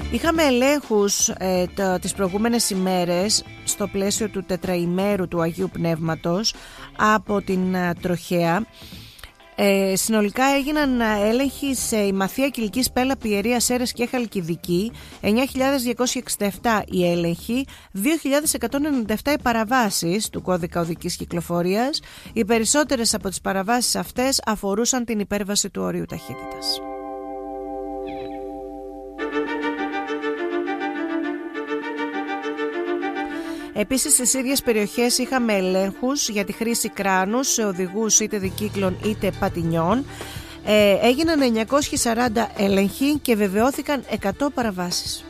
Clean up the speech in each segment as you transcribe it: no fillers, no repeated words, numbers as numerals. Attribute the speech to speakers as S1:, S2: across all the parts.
S1: Είχαμε ελέγχους τις προηγούμενες ημέρες στο πλαίσιο του τετραημέρου του Αγίου Πνεύματος από την Τροχέα. Συνολικά έγιναν έλεγχοι σε Ημαθία, Κιλκής, Πέλα, Πιερία, Σέρες και Χαλκιδική. 9.267 οι έλεγχοι, 2.197 οι παραβάσεις του κώδικα οδικής κυκλοφορίας. Οι περισσότερες από τις παραβάσεις αυτές αφορούσαν την υπέρβαση του ορίου ταχύτητας. Επίσης στις ίδιες περιοχές είχαμε ελέγχους για τη χρήση κράνους σε οδηγούς είτε δικύκλων είτε πατινιών. Έγιναν 940 έλεγχοι και βεβαιώθηκαν 100 παραβάσεις.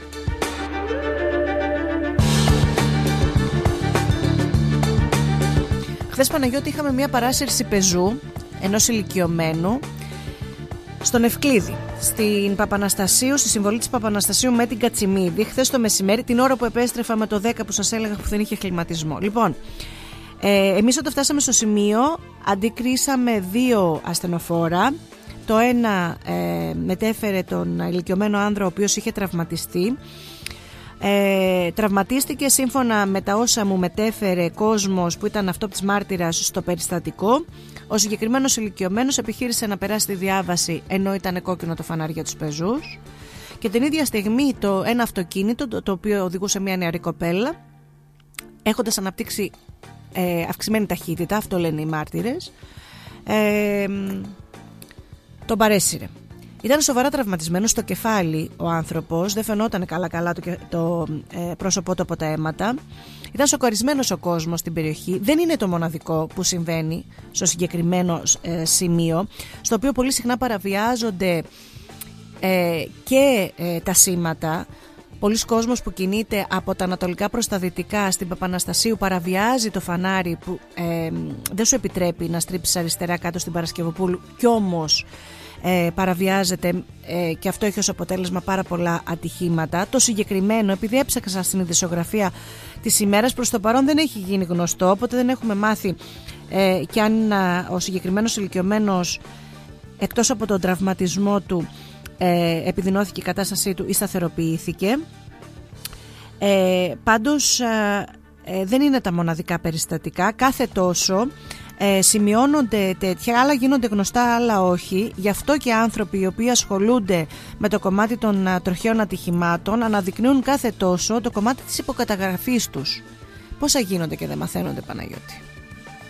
S1: Χθες, Παναγιώτη, είχαμε μια παράσυρση πεζού ενός ηλικιωμένου στον Ευκλήδη, στην Παπαναστασίου, στη συμβολή της Παπαναστασίου με την Κατσιμίδη, χθες το μεσημέρι, την ώρα που επέστρεφα με το 10 που σας έλεγα που δεν είχε κλιματισμό. Λοιπόν, εμείς όταν φτάσαμε στο σημείο αντικρίσαμε 2 ασθενοφόρα. Το ένα μετέφερε τον ηλικιωμένο άνδρα ο οποίος είχε τραυματιστεί. Τραυματίστηκε σύμφωνα με τα όσα μου μετέφερε κόσμος που ήταν αυτόπτης μάρτυρας στο περιστατικό. Ο συγκεκριμένος ηλικιωμένος επιχείρησε να περάσει τη διάβαση ενώ ήταν κόκκινο το φανάρι για τους πεζούς, και την ίδια στιγμή ένα αυτοκίνητο το οποίο οδηγούσε μια νεαρή κοπέλα, έχοντας αναπτύξει αυξημένη ταχύτητα, αυτό λένε οι μάρτυρες, τον παρέσυρε. Ήταν σοβαρά τραυματισμένος στο κεφάλι ο άνθρωπος, δεν φαινόταν καλά το πρόσωπό του από τα αίματα. Ήταν σοκαρισμένος ο κόσμος στην περιοχή. Δεν είναι το μοναδικό που συμβαίνει στο συγκεκριμένο σημείο, στο οποίο πολύ συχνά παραβιάζονται και τα σήματα. Πολλοί κόσμος που κινείται από τα ανατολικά προς τα δυτικά στην Παπαναστασίου παραβιάζει το φανάρι που δεν σου επιτρέπει να στρίψεις αριστερά κάτω στην Παρασκευοπούλου, κι όμως παραβιάζεται, και αυτό έχει ως αποτέλεσμα πάρα πολλά ατυχήματα. Το συγκεκριμένο, επειδή έψαξα στην ειδησιογραφία της ημέρας, προς το παρόν δεν έχει γίνει γνωστό, οπότε δεν έχουμε μάθει και αν ο συγκεκριμένος ηλικιωμένος, εκτός από τον τραυματισμό του, επιδεινώθηκε η κατάστασή του ή σταθεροποιήθηκε. Πάντως δεν είναι τα μοναδικά περιστατικά. Κάθε τόσο σημειώνονται τέτοια, άλλα γίνονται γνωστά, άλλα όχι. Γι' αυτό και άνθρωποι οι οποίοι ασχολούνται με το κομμάτι των τροχαίων ατυχημάτων αναδεικνύουν κάθε τόσο το κομμάτι της υποκαταγραφής τους. Πόσα γίνονται και δεν μαθαίνονται, Παναγιώτη.